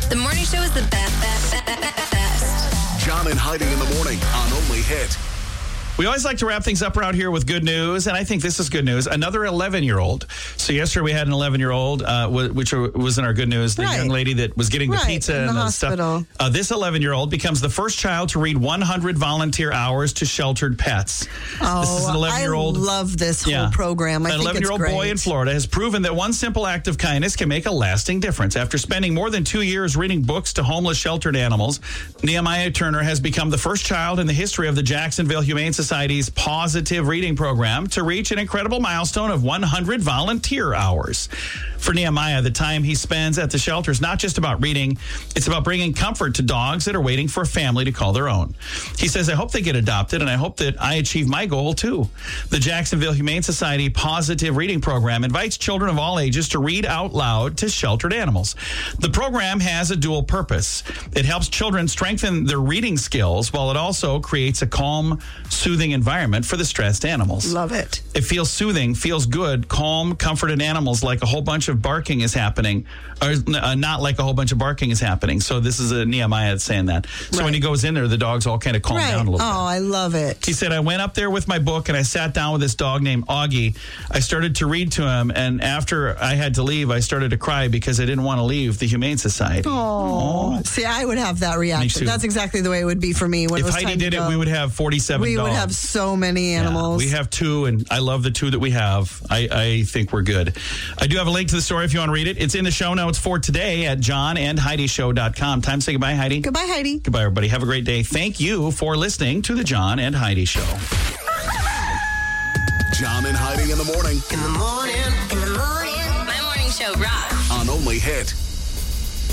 The morning show is the best. John and Heidi in the morning on Only Hit. We always like to wrap things up around here with good news, and I think this is good news. Another 11-year-old. So yesterday we had an 11-year-old, which was in our good news, the young lady that was getting the pizza in and the hospital. Stuff. This 11-year-old becomes the first child to read 100 volunteer hours to sheltered pets. Oh, this is an 11-year-old. I love this whole program. An 11-year-old boy in Florida has proven that one simple act of kindness can make a lasting difference. After spending more than 2 years reading books to homeless sheltered animals, Nehemiah Turner has become the first child in the history of the Jacksonville Humane Society's Positive Reading Program to reach an incredible milestone of 100 volunteer hours. For Nehemiah, the time he spends at the shelter is not just about reading, it's about bringing comfort to dogs that are waiting for a family to call their own. He says, I hope they get adopted, and I hope that I achieve my goal too. The Jacksonville Humane Society Positive Reading Program invites children of all ages to read out loud to sheltered animals. The program has a dual purpose. It helps children strengthen their reading skills, while it also creates a calm, soothing environment for the stressed animals. Love it. It feels soothing, feels good, calm, comforted animals like a whole bunch of barking is happening, or not like a whole bunch of barking is happening. So this is a Nehemiah that's saying that. So when he goes in there, the dogs all kind of calm down a little bit. Oh, I love it. He said, I went up there with my book and I sat down with this dog named Augie. I started to read to him, and after I had to leave, I started to cry because I didn't want to leave the Humane Society. Oh. See, I would have that reaction. That's exactly the way it would be for me. When if it was Heidi time did to it, go. we would have 47 We dogs. would have so many animals. We have 2, and I love the 2 that we have. I think we're good. I do have a link to the story if you want to read it. It's in the show notes for today at johnandheidishow.com. Time to say goodbye, Heidi. Goodbye, Heidi. Goodbye, everybody. Have a great day. Thank you for listening to the John and Heidi Show. John and Heidi in the morning. In the morning. My morning show rocks. On Only Hit.